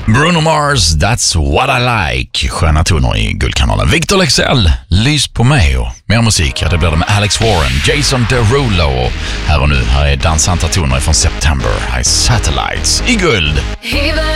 Bruno Mars, That's What I Like. Sköna toner i Guldkanalen. Victor Lexell, Lys på mig. Och mer musik, ja, det blir det med Alex Warren, Jason Derulo. Och här och nu, här är dansanta toner från September. Här är Satellites i guld.